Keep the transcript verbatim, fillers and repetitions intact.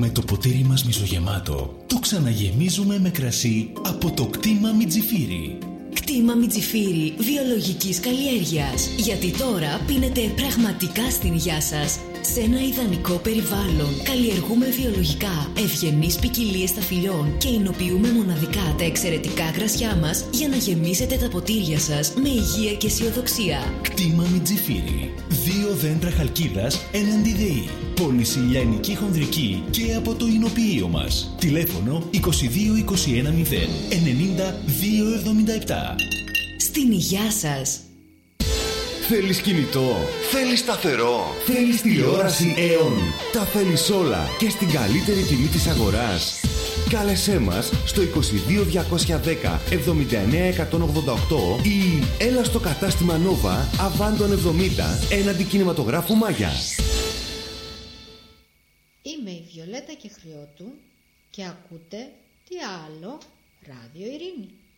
Με το ποτήρι μας μισογεμάτο, το ξαναγεμίζουμε με κρασί από το κτήμα Μιτζιφίρι. Κτήμα Μιτζιφίρι βιολογικής καλλιέργειας. Γιατί τώρα πίνετε πραγματικά στην υγειά σας. Σε ένα ιδανικό περιβάλλον καλλιεργούμε βιολογικά ευγενείς ποικιλίες ταφυλιών και εινοποιούμε μοναδικά τα εξαιρετικά κρασιά μας για να γεμίσετε τα ποτήρια σας με υγεία και αισιοδοξία. Κτήμα Μιτζιφίρι. Δύο δέντρα χαλκίδας έναντι ΔΕΗ. Πώληση λιανική χονδρική και από το εινοποιείο μας. Τηλέφωνο είκοσι δύο είκοσι ένα μηδέν ενενήντα δύο εβδομήντα επτά. Στην υγειά σας. Θέλεις κινητό, θέλεις σταθερό, θέλεις τηλεόραση Aeon. Τα θέλεις όλα και στην καλύτερη τιμή της αγοράς. Κάλεσέ μας στο είκοσι δύο διακόσια δέκα εβδομήντα εννέα εκατόν ογδόντα οκτώ ή έλα στο κατάστημα Nova Αβάντων εβδομήντα έναντι κινηματογράφου Μάγια. Είμαι η Βιολέτα Κεχριώτου και ακούτε τι άλλο, Ράδιο Ειρήνη.